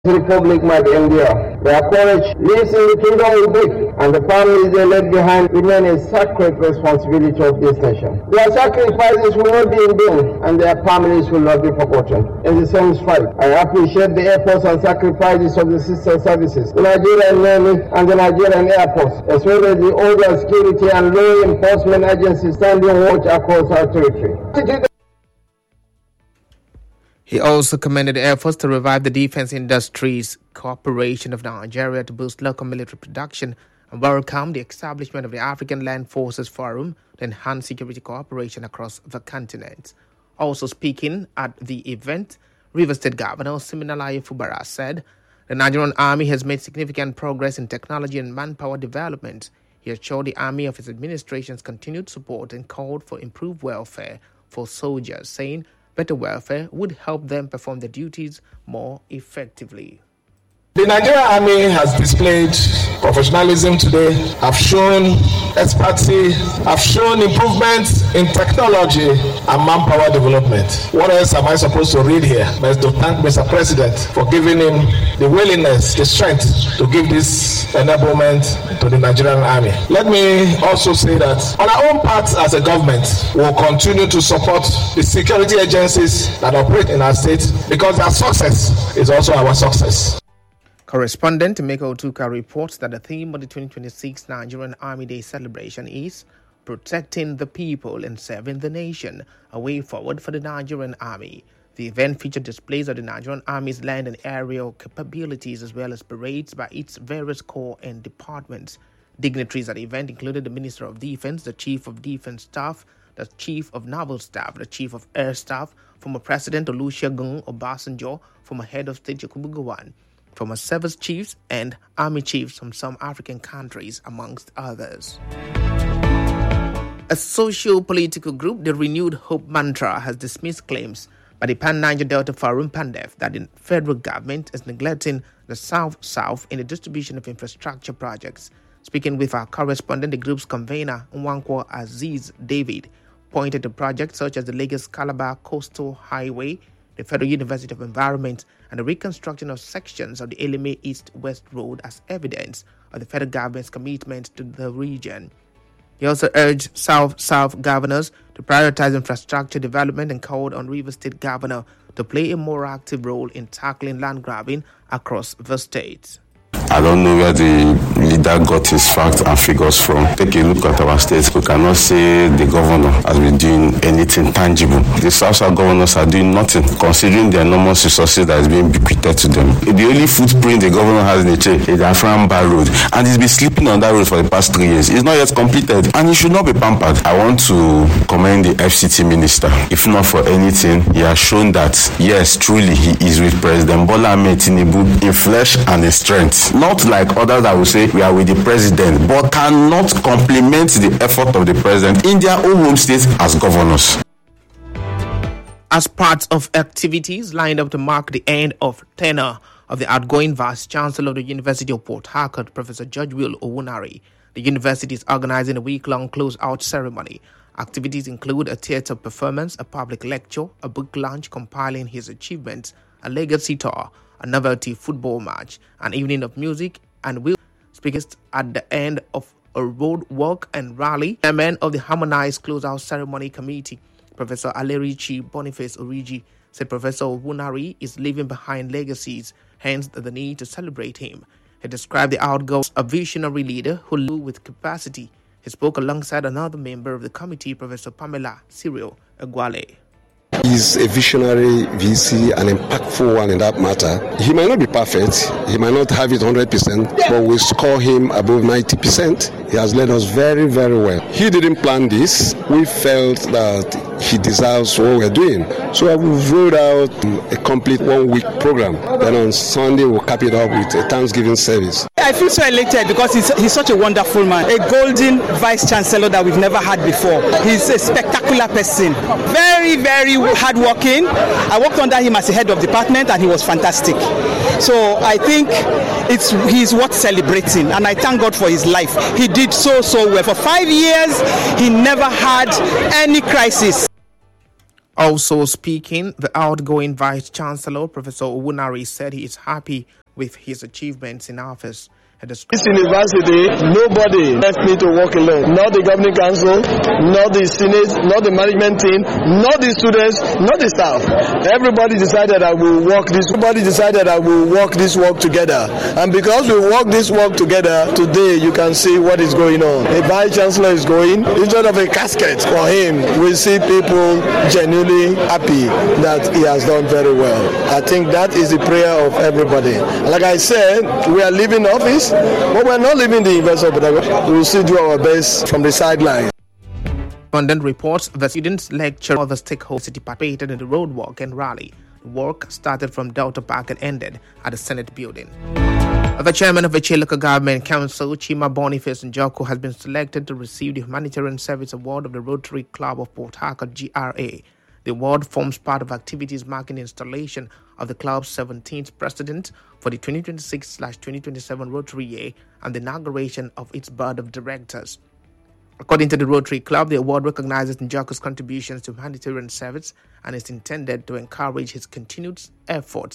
Republic might endure. Their courage lives in the kingdom we build, and the families they left behind remain a sacred responsibility of this nation. Their sacrifices will not be in vain, and their families will not be forgotten. In the same stride, I appreciate the efforts and sacrifices of the sister services, the Nigerian Navy and the Nigerian Air Force, as well as the other security and law enforcement agencies standing watch across our territory. He also commended efforts to revive the defense industry's cooperation of Nigeria to boost local military production and welcomed the establishment of the African Land Forces Forum to enhance security cooperation across the continent. Also speaking at the event, Rivers State Governor Siminalayi Fubara said the Nigerian Army has made significant progress in technology and manpower development. He assured the Army of his administration's continued support and called for improved welfare for soldiers, saying better welfare would help them perform their duties more effectively. The Nigerian Army has displayed professionalism today, have shown expertise, have shown improvements in technology and manpower development. What else am I supposed to read here? But to thank Mr. President for giving him the willingness, the strength to give this enablement to the Nigerian Army. Let me also say that on our own part as a government, we will continue to support the security agencies that operate in our state because their success is also our success. Correspondent Emeka Otuka reports that the theme of the 2026 Nigerian Army Day celebration is Protecting the People and Serving the Nation, a way forward for the Nigerian Army. The event featured displays of the Nigerian Army's land and aerial capabilities as well as parades by its various corps and departments. Dignitaries at the event included the Minister of Defense, the Chief of Defense Staff, the Chief of Naval Staff, the Chief of Air Staff, former President Olusegun Obasanjo, former Head of State Yakubu Gowon, former service chiefs and army chiefs from some African countries, amongst others. A socio-political group, the Renewed Hope Mantra, has dismissed claims by the Pan-Niger Delta Forum PANDEF that the federal government is neglecting the South-South in the distribution of infrastructure projects. Speaking with our correspondent, the group's convener, Nwankwo Aziz David, pointed to projects such as the Lagos-Calabar Coastal Highway, the Federal University of Environment, and the reconstruction of sections of the Eleme East-West Road as evidence of the federal government's commitment to the region. He also urged South-South governors to prioritize infrastructure development and called on Rivers State Governor to play a more active role in tackling land grabbing across the state. I don't know where the leader got his facts and figures from. Take a look at our states. We cannot say the governor has been doing anything tangible. The South governors are doing nothing, considering the enormous resources that is being bequeathed to them. The only footprint the governor has in the chair is the Aframba Road, and he's been sleeping on that road for the past 3 years. It's not yet completed, and he should not be pampered. I want to commend the FCT minister. If not for anything, he has shown that, yes, truly, he is with President Bola Ahmed Tinubu in flesh and in strength. Not like others that will say we are with the president, but cannot complement the effort of the president in their own home states as governors. As part of activities lined up to mark the end of tenure of the outgoing Vice Chancellor of the University of Port Harcourt, Professor George Will Owunari, the university is organizing a week-long close-out ceremony. Activities include a theatre performance, a public lecture, a book launch compiling his achievements, a legacy tour, a novelty football match, an evening of music, and will speakers at the end of a road walk and rally. Chairman of the Harmonized Closeout Ceremony Committee, Professor Alerichi Boniface Origi, said Professor Owunari is leaving behind legacies, hence the need to celebrate him. He described the outgoing as a visionary leader who lead with capacity. He spoke alongside another member of the committee, Professor Pamela Cyril Egwale. He's a visionary VC, an impactful one in that matter. He might not be perfect, he might not have it 100%, but we score him above 90%. He has led us very, very well. He didn't plan this. We felt that he deserves what we're doing. So we've rolled out a complete 1-week program. Then on Sunday, we'll cap it up with a Thanksgiving service. I feel so elated because he's such a wonderful man, a golden vice chancellor that we've never had before. He's a spectacular person, very, very hardworking. I worked under him as a head of department and he was fantastic. So I think he's worth celebrating, and I thank God for his life. He did so well. For 5 years, he never had any crisis. Also speaking, the outgoing Vice Chancellor, Professor Owunari, said he is happy with his achievements in office. This university, nobody left me to work alone. Not the governing council, not the senate, not the management team, not the students, not the staff. Everybody decided that we'll work this. Everybody decided that we'll work this work together. And because we work this work together, today you can see what is going on. A vice chancellor is going. Instead of a casket for him, we see people genuinely happy that he has done very well. I think that is the prayer of everybody. Like I said, we are leaving office. But we're not leaving the investor, but we will still do our best from the sideline. Correspondent reports the students, lecture, other stakeholders participated in the roadwalk and rally. The work started from Delta Park and ended at the Senate building. The chairman of the Eche Local Government Council, Chima Boniface Njoku, has been selected to receive the Humanitarian Service Award of the Rotary Club of Port Harcourt, GRA. The award forms part of activities marking the installation of the club's 17th president for the 2026/2027 Rotary year and the inauguration of its board of directors. According to the Rotary Club, the award recognizes Njoku's contributions to humanitarian service and is intended to encourage his continued efforts